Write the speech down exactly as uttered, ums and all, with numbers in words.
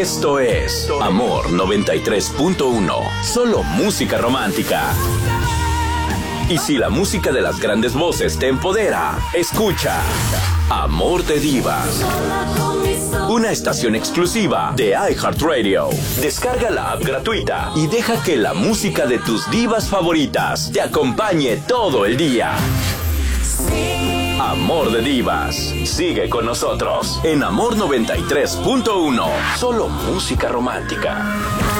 Esto es Amor noventa y tres punto uno. Solo música romántica. Y si la música de las grandes voces te empodera, escucha Amor de Divas, una estación exclusiva de iHeartRadio. Descarga la app gratuita y deja que la música de tus divas favoritas te acompañe todo el día. Amor de Divas. Sigue con nosotros en Amor noventa y tres punto uno. Solo música romántica.